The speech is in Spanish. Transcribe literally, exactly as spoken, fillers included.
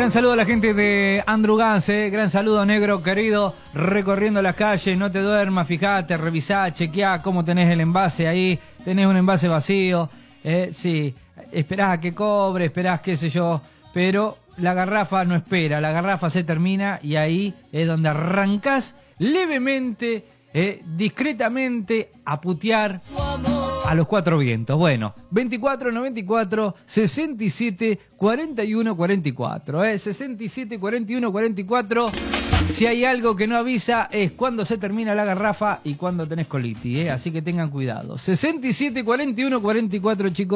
Gran saludo a la gente de Andrew Gas, eh. Gran saludo, negro querido, recorriendo las calles, no te duermas, fijate, revisá, chequeá cómo tenés el envase ahí, tenés un envase vacío, eh, sí, esperás a que cobre, esperás qué sé yo, pero la garrafa no espera, la garrafa se termina y ahí es donde arrancás levemente, eh, discretamente a putear a los cuatro vientos. Bueno, veinticuatro noventa y cuatro, sesenta y siete, cuarenta y uno, cuarenta y cuatro, eh, sesenta y siete, cuarenta y uno, cuarenta y cuatro. Si hay algo que no avisa es cuando se termina la garrafa y cuando tenés colitis, eh, así que tengan cuidado. sesenta y siete, cuarenta y uno, cuarenta y cuatro, chicos.